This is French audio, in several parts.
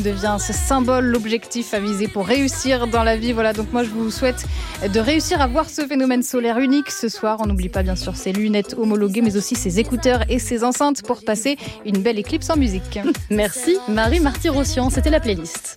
devient ce symbole, l'objectif à viser pour réussir dans la vie. Voilà, donc moi je vous souhaite de réussir à voir ce phénomène solaire unique ce soir. On n'oublie pas bien sûr ses lunettes homologuées, mais aussi ses écouteurs et ses enceintes pour passer une belle éclipse en musique. Merci Marie Marty-Rossian, c'était la playlist.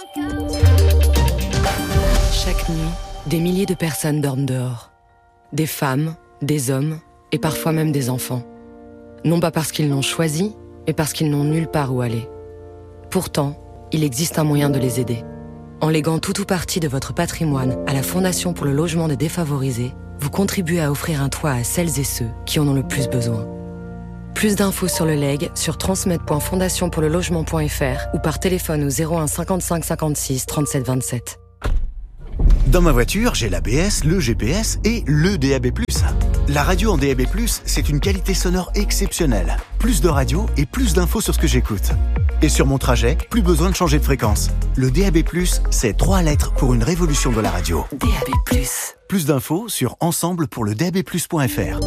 Chaque nuit, des milliers de personnes dorment dehors. Des femmes, des hommes et parfois même des enfants. Non pas parce qu'ils l'ont choisi, mais parce qu'ils n'ont nulle part où aller. Pourtant, il existe un moyen de les aider. En léguant tout ou partie de votre patrimoine à la Fondation pour le logement des défavorisés, vous contribuez à offrir un toit à celles et ceux qui en ont le plus besoin. Plus d'infos sur le legs sur transmed.fondationpourlelogement.fr ou par téléphone au 01 55 56 37 27. Dans ma voiture, j'ai l'ABS, le GPS et le DAB+. La radio en DAB+, c'est une qualité sonore exceptionnelle. Plus de radio et plus d'infos sur ce que j'écoute. Et sur mon trajet, plus besoin de changer de fréquence. Le DAB+, c'est 3 lettres pour une révolution de la radio. DAB+. Plus d'infos sur ensemblepourledabplus.fr.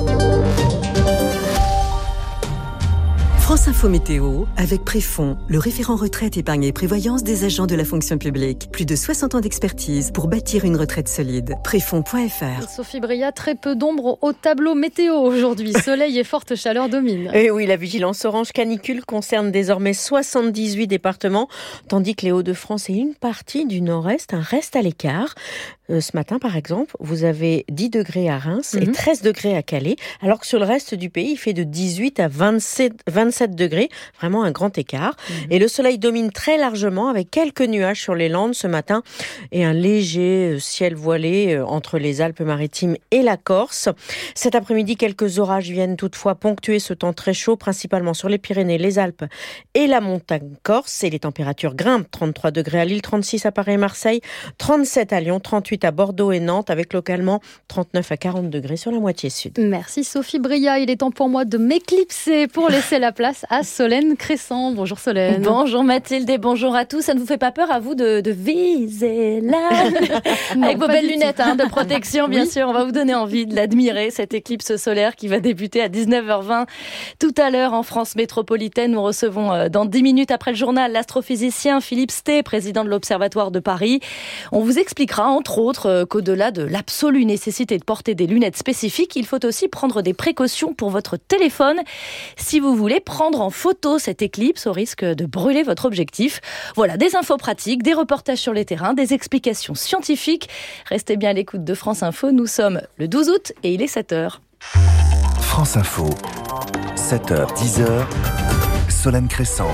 France Info Météo, avec Préfond, le référent retraite, épargne et prévoyance des agents de la fonction publique. Plus de 60 ans d'expertise pour bâtir une retraite solide. Préfond.fr. Sophie Bria, très peu d'ombre au tableau météo aujourd'hui. Soleil et forte chaleur dominent. Et oui, la vigilance orange canicule concerne désormais 78 départements, tandis que les Hauts-de-France et une partie du Nord-Est restent à l'écart. Ce matin, par exemple, vous avez 10 degrés à Reims et 13 degrés à Calais, alors que sur le reste du pays, il fait de 18 à 27 degrés, vraiment un grand écart. Et le soleil domine très largement avec quelques nuages sur les Landes ce matin et un léger ciel voilé entre les Alpes-Maritimes et la Corse. Cet après-midi, quelques orages viennent toutefois ponctuer ce temps très chaud, principalement sur les Pyrénées, les Alpes et la montagne corse. Et les températures grimpent, 33 degrés à Lille, 36 à Paris et Marseille, 37 à Lyon, 38 à Bordeaux et Nantes, avec localement 39 à 40 degrés sur la moitié sud. Merci Sophie Bria. Il est temps pour moi de m'éclipser pour laisser la place à Solène Crescent. Bonjour Solène. Bonjour Mathilde et bonjour à tous. Ça ne vous fait pas peur à vous de viser là avec vos belles lunettes de protection, bien sûr. On va vous donner envie de l'admirer, cette éclipse solaire qui va débuter à 19h20 tout à l'heure en France métropolitaine. Nous recevons dans 10 minutes après le journal l'astrophysicien Philippe Stey, président de l'Observatoire de Paris. On vous expliquera entre autres qu'au-delà de l'absolue nécessité de porter des lunettes spécifiques, il faut aussi prendre des précautions pour votre téléphone si vous voulez prendre en photo cette éclipse au risque de brûler votre objectif. Voilà, des infos pratiques, des reportages sur les terrains, des explications scientifiques. Restez bien à l'écoute de France Info. Nous sommes le 12 août et il est 7h. France Info, 7h, 10h, Solène Crescent.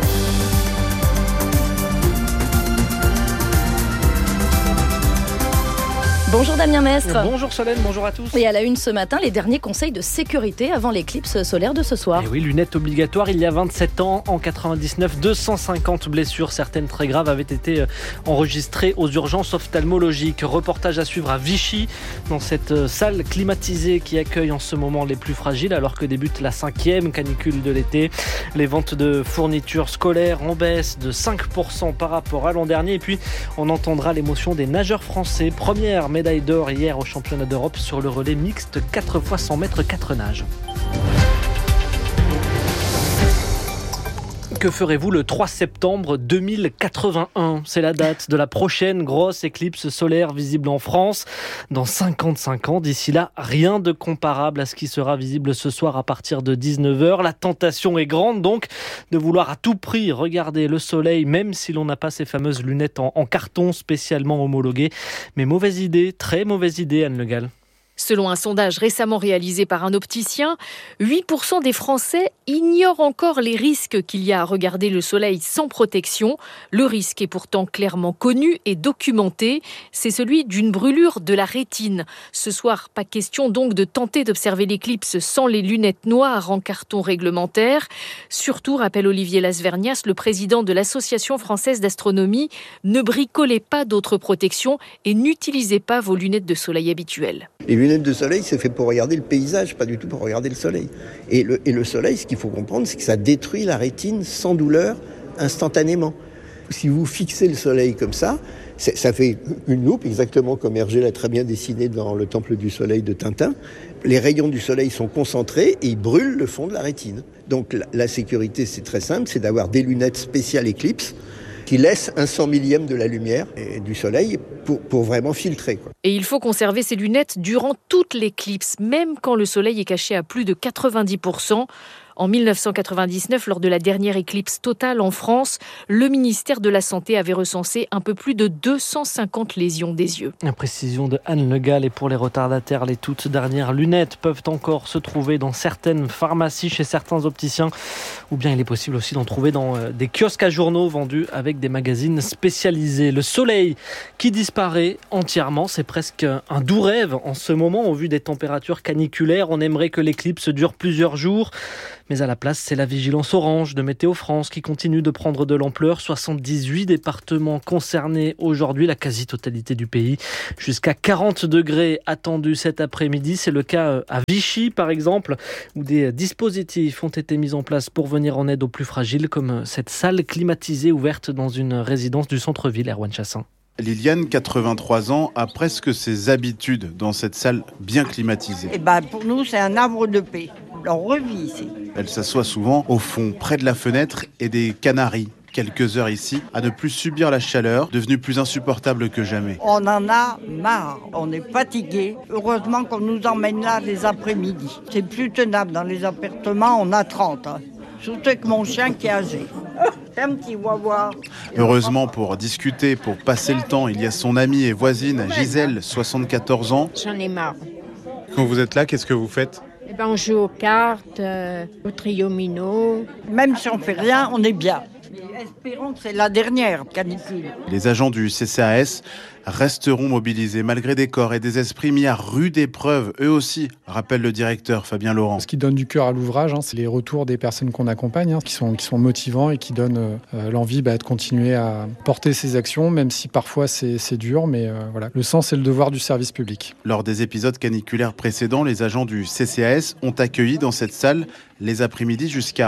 Bonjour Damien Mestre. Bonjour Solène, bonjour à tous. Et à la une ce matin, les derniers conseils de sécurité avant l'éclipse solaire de ce soir. Et oui, lunettes obligatoires. Il y a 27 ans, en 99, 250 blessures, certaines très graves, avaient été enregistrées aux urgences ophtalmologiques. Reportage à suivre à Vichy, dans cette salle climatisée qui accueille en ce moment les plus fragiles, alors que débute la 5e canicule de l'été. Les ventes de fournitures scolaires en baisse de 5% par rapport à l'an dernier. Et puis, on entendra l'émotion des nageurs français. Première médaille d'or hier au championnat d'Europe sur le relais mixte 4 x 100 mètres 4 nages. Que ferez-vous le 3 septembre 2081 ? C'est la date de la prochaine grosse éclipse solaire visible en France dans 55 ans. D'ici là, rien de comparable à ce qui sera visible ce soir à partir de 19h. La tentation est grande donc de vouloir à tout prix regarder le soleil, même si l'on n'a pas ces fameuses lunettes en carton spécialement homologuées. Mais mauvaise idée, très mauvaise idée, Anne Le Gall. Selon un sondage récemment réalisé par un opticien, 8% des Français ignorent encore les risques qu'il y a à regarder le soleil sans protection. Le risque est pourtant clairement connu et documenté. C'est celui d'une brûlure de la rétine. Ce soir, pas question donc de tenter d'observer l'éclipse sans les lunettes noires en carton réglementaire. Surtout, rappelle Olivier Lasvernias, le président de l'Association française d'astronomie, ne bricolez pas d'autres protections et n'utilisez pas vos lunettes de soleil habituelles. Les lunettes de soleil, c'est fait pour regarder le paysage, pas du tout pour regarder le soleil. Et le soleil, ce qu'il faut comprendre, c'est que ça détruit la rétine sans douleur, instantanément. Si vous fixez le soleil comme ça fait une loupe, exactement comme Hergé l'a très bien dessiné dans le Temple du Soleil de Tintin. Les rayons du soleil sont concentrés et ils brûlent le fond de la rétine. Donc la sécurité, c'est très simple, c'est d'avoir des lunettes spéciales Eclipse qui laisse un 100 millième de la lumière et du soleil pour vraiment filtrer, quoi. Et il faut conserver ces lunettes durant toute l'éclipse, même quand le soleil est caché à plus de 90%. En 1999, lors de la dernière éclipse totale en France, le ministère de la Santé avait recensé un peu plus de 250 lésions des yeux. La précision de Anne Le Gall. Et pour les retardataires, les toutes dernières lunettes peuvent encore se trouver dans certaines pharmacies, chez certains opticiens, ou bien il est possible aussi d'en trouver dans des kiosques à journaux vendus avec des magazines spécialisés. Le soleil qui disparaît entièrement, c'est presque un doux rêve en ce moment au vu des températures caniculaires. On aimerait que l'éclipse dure plusieurs jours. Mais à la place, c'est la vigilance orange de Météo France qui continue de prendre de l'ampleur. 78 départements concernés aujourd'hui, la quasi-totalité du pays. Jusqu'à 40 degrés attendus cet après-midi. C'est le cas à Vichy, par exemple, où des dispositifs ont été mis en place pour venir en aide aux plus fragiles, comme cette salle climatisée ouverte dans une résidence du centre-ville, Erwan Chassin. Liliane, 83 ans, a presque ses habitudes dans cette salle bien climatisée. Pour nous, c'est un havre de paix. On revit ici. Elle s'assoit souvent au fond, près de la fenêtre et des canaris. Quelques heures ici, à ne plus subir la chaleur, devenue plus insupportable que jamais. On en a marre, on est fatigué. Heureusement qu'on nous emmène là les après-midi. C'est plus tenable, dans les appartements, on a 30. Surtout avec mon chien qui est âgé. C'est un petit wawa. Heureusement, pour discuter, pour passer le temps, il y a son amie et voisine Gisèle, 74 ans. J'en ai marre. Quand vous êtes là, qu'est-ce que vous faites ? On joue aux cartes, au trio-mino. Même si on fait rien, on est bien. Espérons que c'est la dernière canicule. Les agents du CCAS resteront mobilisés malgré des corps et des esprits mis à rude épreuve, eux aussi, rappelle le directeur Fabien Laurent. Ce qui donne du cœur à l'ouvrage, c'est les retours des personnes qu'on accompagne, qui sont motivants et qui donnent l'envie de continuer à porter ces actions, même si parfois c'est dur, mais voilà, le sens et le devoir du service public. Lors des épisodes caniculaires précédents, les agents du CCAS ont accueilli dans cette salle les après-midi jusqu'à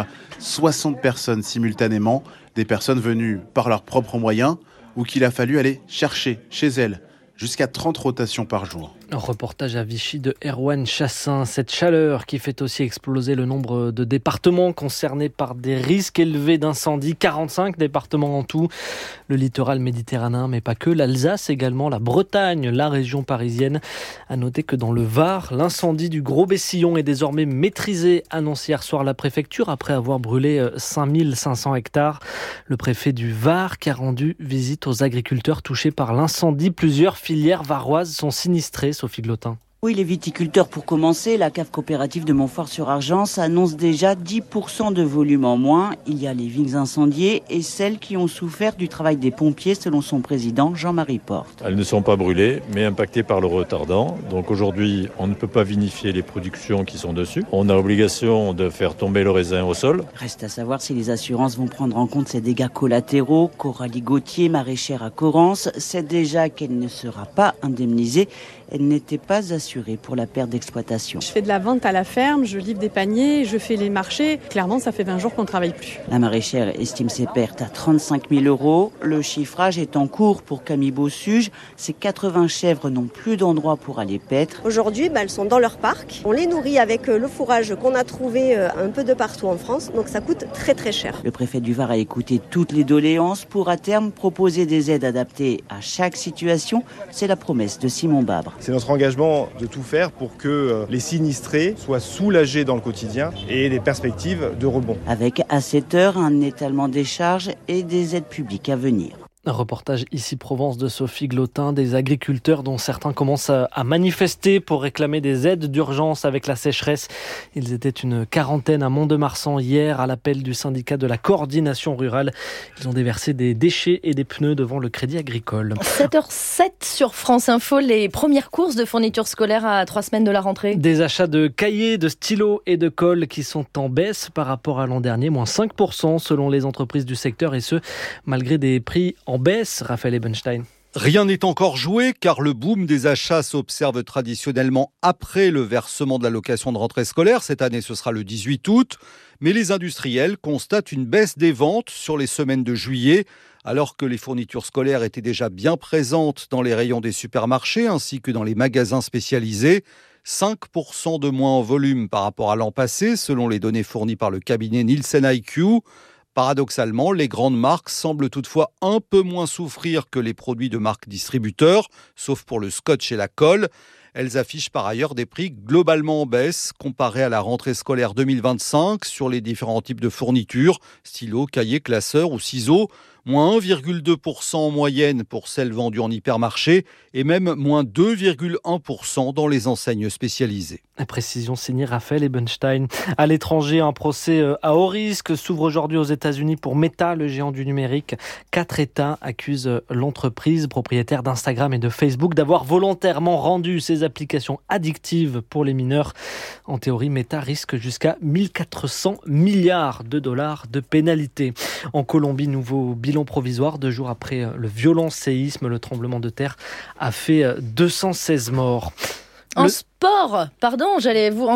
60 personnes simultanément, des personnes venues par leurs propres moyens ou qu'il a fallu aller chercher chez elles. Jusqu'à 30 rotations par jour. Un reportage à Vichy de Erwan Chassin. Cette chaleur qui fait aussi exploser le nombre de départements concernés par des risques élevés d'incendie. 45 départements en tout. Le littoral méditerranéen, mais pas que. L'Alsace également, la Bretagne, la région parisienne. À noter que dans le Var, l'incendie du Gros Bessillon est désormais maîtrisé, annonce hier soir la préfecture, après avoir brûlé 5500 hectares. Le préfet du Var qui a rendu visite aux agriculteurs touchés par l'incendie. Plusieurs filières varoises sont sinistrées, Sophie Glotin. Oui, les viticulteurs pour commencer. La cave coopérative de Montfort-sur-Argence annonce déjà 10% de volume en moins. Il y a les vignes incendiées et celles qui ont souffert du travail des pompiers, selon son président Jean-Marie Porte. Elles ne sont pas brûlées, mais impactées par le retardant. Donc aujourd'hui, on ne peut pas vinifier les productions qui sont dessus. On a obligation de faire tomber le raisin au sol. Reste à savoir si les assurances vont prendre en compte ces dégâts collatéraux. Coralie Gauthier, maraîchère à Corrence, sait déjà qu'elle ne sera pas indemnisée. Elle n'était pas assurée pour la perte d'exploitation. Je fais de la vente à la ferme, je livre des paniers, je fais les marchés. Clairement, ça fait 20 jours qu'on ne travaille plus. La maraîchère estime ses pertes à 35 000 €. Le chiffrage est en cours pour Camille Bossuge. Ces 80 chèvres n'ont plus d'endroit pour aller paître. Aujourd'hui, elles sont dans leur parc. On les nourrit avec le fourrage qu'on a trouvé un peu de partout en France. Donc ça coûte très très cher. Le préfet du Var a écouté toutes les doléances pour à terme proposer des aides adaptées à chaque situation. C'est la promesse de Simon Babre. C'est notre engagement de tout faire pour que les sinistrés soient soulagés dans le quotidien et des perspectives de rebond. Avec à 7 heures un étalement des charges et des aides publiques à venir. Un reportage ici Provence de Sophie Glotin, des agriculteurs dont certains commencent à manifester pour réclamer des aides d'urgence avec la sécheresse. Ils étaient une quarantaine à Mont-de-Marsan hier à l'appel du syndicat de la coordination rurale. Ils ont déversé des déchets et des pneus devant le Crédit Agricole. 7h07 sur France Info, les premières courses de fournitures scolaires à 3 semaines de la rentrée. Des achats de cahiers, de stylos et de colle qui sont en baisse par rapport à l'an dernier, moins 5% selon les entreprises du secteur et ce, malgré des prix en baisse, Raphaël Ebenstein. Rien n'est encore joué car le boom des achats s'observe traditionnellement après le versement de l'allocation de rentrée scolaire. Cette année, ce sera le 18 août. Mais les industriels constatent une baisse des ventes sur les semaines de juillet. Alors que les fournitures scolaires étaient déjà bien présentes dans les rayons des supermarchés ainsi que dans les magasins spécialisés. 5% de moins en volume par rapport à l'an passé, selon les données fournies par le cabinet Nielsen IQ. Paradoxalement, les grandes marques semblent toutefois un peu moins souffrir que les produits de marques distributeurs, sauf pour le scotch et la colle. Elles affichent par ailleurs des prix globalement en baisse comparés à la rentrée scolaire 2025 sur les différents types de fournitures, stylos, cahiers, classeurs ou ciseaux. Moins 1,2% en moyenne pour celles vendues en hypermarché et même moins 2,1% dans les enseignes spécialisées. La précision signée Raphaël Ebenstein. À l'étranger, un procès à haut risque s'ouvre aujourd'hui aux États-Unis pour Meta, le géant du numérique. 4 États accusent l'entreprise propriétaire d'Instagram et de Facebook d'avoir volontairement rendu ces applications addictives pour les mineurs. En théorie, Meta risque jusqu'à 1400 milliards de dollars de pénalité. En Colombie, nouveau bilan provisoire 2 jours après le violent séisme. Le tremblement de terre a fait 216 morts. En sport, pardon, j'allais vous